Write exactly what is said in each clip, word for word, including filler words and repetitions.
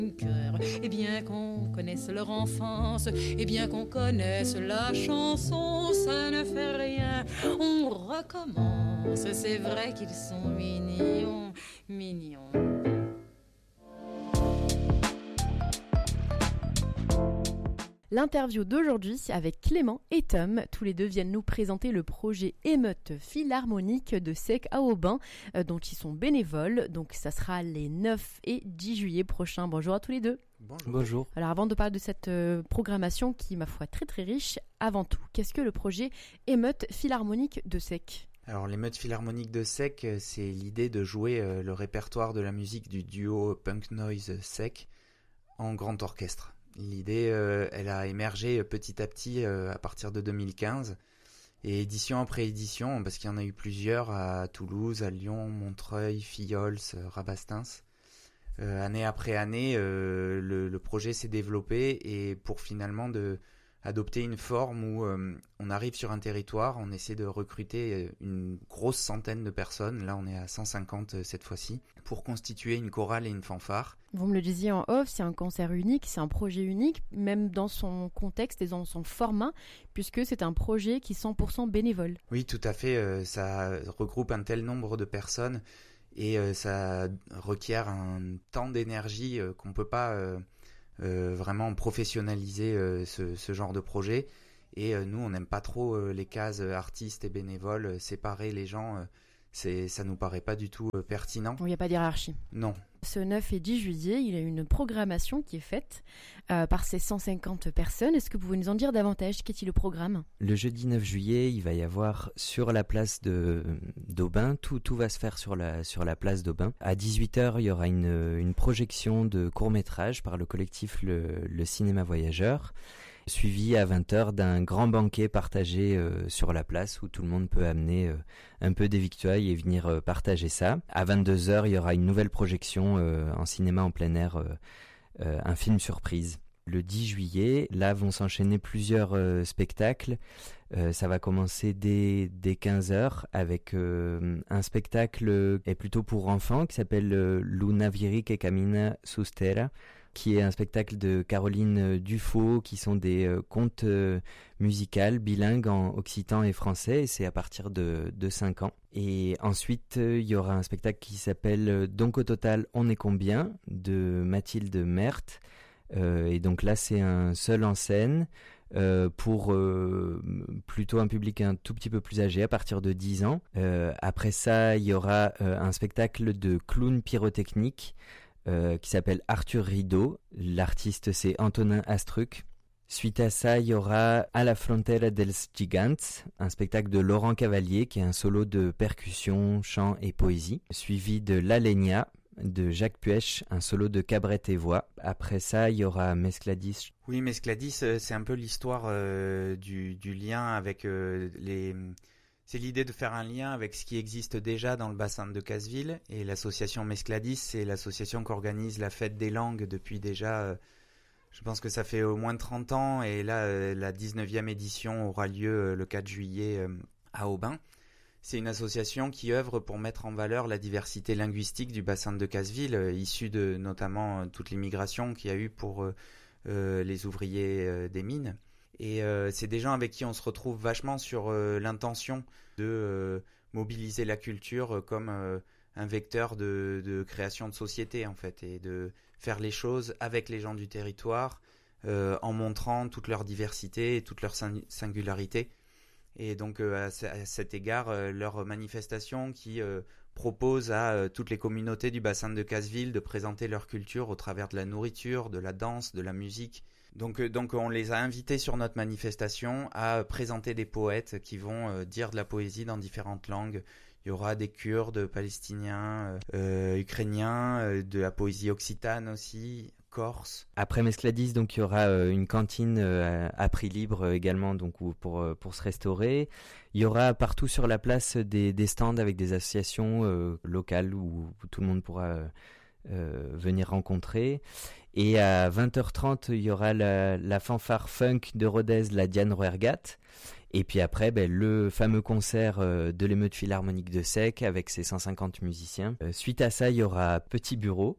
Cœur. Et bien qu'on connaisse leur enfance, et bien qu'on connaisse la chanson, ça ne fait rien, on recommence. C'est vrai qu'ils sont mignons, mignons. L'interview d'aujourd'hui avec Clément et Tom, tous les deux viennent nous présenter le projet Émeute Philharmonique de Sec à Aubin, euh, dont ils sont bénévoles. Donc ça sera les neuf et dix juillet prochains. Bonjour à tous les deux. Bonjour. Bonjour. Alors avant de parler de cette euh, programmation qui, ma foi, très très riche, avant tout, qu'est-ce que le projet Émeute Philharmonique de Sec ? Alors l'émeute philharmonique de Sec, c'est l'idée de jouer euh, le répertoire de la musique du duo punk noise Sec en grand orchestre. L'idée, euh, elle a émergé petit à petit euh, à partir de deux mille quinze, et édition après édition, parce qu'il y en a eu plusieurs à Toulouse, à Lyon, Montreuil, Fillols, Rabastens. Euh, année après année, euh, le, le projet s'est développé, et pour finalement de adopter une forme où euh, on arrive sur un territoire, on essaie de recruter une grosse centaine de personnes, là on est à cent cinquante cette fois-ci, pour constituer une chorale et une fanfare. Vous me le disiez en off, c'est un concert unique, c'est un projet unique, même dans son contexte et dans son format, puisque c'est un projet qui est cent pour cent bénévole. Oui, tout à fait, euh, ça regroupe un tel nombre de personnes, et euh, ça requiert un temps d'énergie euh, qu'on peut pas... Euh, Euh, vraiment professionnaliser euh, ce, ce genre de projet, et euh, nous on n'aime pas trop euh, les cases euh, artistes et bénévoles, euh, séparer les gens, euh, c'est, ça nous paraît pas du tout euh, pertinent. Il n'y a pas d'hierarchie. Non. Ce neuf et dix juillet, il y a une programmation qui est faite euh, par ces cent cinquante personnes. Est-ce que vous pouvez nous en dire davantage ? Qu'est-il le programme ? Le jeudi neuf juillet, il va y avoir sur la place de d'Aubin, tout tout va se faire sur la sur la place d'Aubin. À dix-huit heures, il y aura une une projection de court-métrage par le collectif le, le Cinéma Voyageur, suivi à vingt heures d'un grand banquet partagé euh, sur la place où tout le monde peut amener euh, un peu des victuailles et venir euh, partager ça. À vingt-deux heures, il y aura une nouvelle projection euh, en cinéma en plein air, euh, euh, un film surprise. Le dix juillet, là vont s'enchaîner plusieurs euh, spectacles. Euh, ça va commencer dès, dès quinze heures avec euh, un spectacle est plutôt pour enfants qui s'appelle euh, Luna Viri que camina sus terra, qui est un spectacle de Caroline Dufaux, qui sont des euh, contes euh, musicales bilingues en occitan et français, et c'est à partir de, de cinq ans. Et ensuite, il euh, y aura un spectacle qui s'appelle Donc au total, on est combien, de Mathilde Merthe. Euh, et donc là, c'est un seul en scène euh, pour euh, plutôt un public un tout petit peu plus âgé, à partir de dix ans. Euh, après ça, il y aura euh, un spectacle de clown pyrotechnique euh, qui s'appelle Arthur Rideau. L'artiste, c'est Antonin Astruc. Suite à ça, il y aura À la frontera dels gigants, un spectacle de Laurent Cavalier qui est un solo de percussion, chant et poésie, suivi de La Legna de Jacques Puech, un solo de cabrette et voix. Après ça, il y aura Mescladis. Oui, Mescladis, c'est un peu l'histoire euh, du, du lien avec euh, les... C'est l'idée de faire un lien avec ce qui existe déjà dans le bassin de Decazeville, et l'association Mescladis, c'est l'association qui organise la fête des langues depuis déjà... Euh, je pense que ça fait au moins trente ans, et là, euh, la dix-neuvième édition aura lieu euh, le quatre juillet euh, à Aubin. C'est une association qui œuvre pour mettre en valeur la diversité linguistique du bassin de Decazeville, euh, issue de notamment euh, toute l'immigration qu'il y a eu pour euh, euh, les ouvriers euh, des mines. Et euh, c'est des gens avec qui on se retrouve vachement sur euh, l'intention de euh, mobiliser la culture euh, comme euh, un vecteur de, de création de société, en fait, et de faire les choses avec les gens du territoire, euh, en montrant toute leur diversité et toute leur singularité. Et donc euh, à, à cet égard, euh, leur manifestation qui euh, propose à euh, toutes les communautés du bassin de Decazeville de présenter leur culture au travers de la nourriture, de la danse, de la musique. Donc, euh, donc on les a invités sur notre manifestation à présenter des poètes qui vont euh, dire de la poésie dans différentes langues. Il y aura des Kurdes, Palestiniens, euh, Ukrainiens, euh, de la poésie occitane aussi, corse. Après Mescladis, donc il y aura euh, une cantine euh, à prix libre euh, également, donc où, pour euh, pour se restaurer. Il y aura partout sur la place des des stands avec des associations euh, locales où, où tout le monde pourra euh, euh, venir rencontrer. Et à vingt heures trente, il y aura la, la fanfare funk de Rodez, la Diane Roergat. Et puis après, ben, le fameux concert euh, de l'émeute philharmonique de Sec avec ses cent cinquante musiciens. Euh, suite à ça, il y aura Petit Bureau,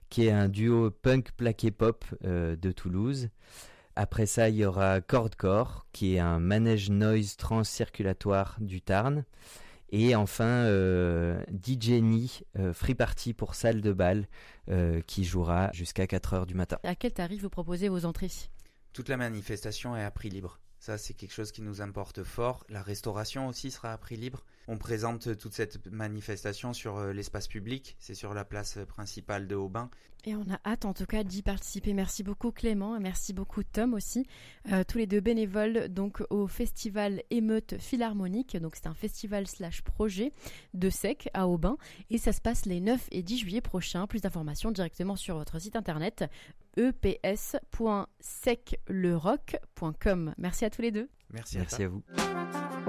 qui est un duo punk plaqué pop euh, de Toulouse. Après ça, il y aura Chordcore, qui est un manège noise transcirculatoire du Tarn. Et enfin, euh, D J Ni, euh, Free Party pour salle de bal, euh, qui jouera jusqu'à quatre heures du matin. À quel tarif vous proposez vos entrées ? Toute la manifestation est à prix libre. Ça, c'est quelque chose qui nous importe fort. La restauration aussi sera à prix libre. On présente toute cette manifestation sur euh, l'espace public. C'est sur la place principale de Aubin. Et on a hâte en tout cas d'y participer. Merci beaucoup Clément, et merci beaucoup Tom aussi. Euh, tous les deux bénévoles donc au festival Émeute Philharmonique. Donc c'est un festival slash projet de S E C à Aubin. Et ça se passe les neuf et dix juillet prochains. Plus d'informations directement sur votre site internet e p s point sec le rock point com. Merci à tous les deux. Merci, Merci à, à vous.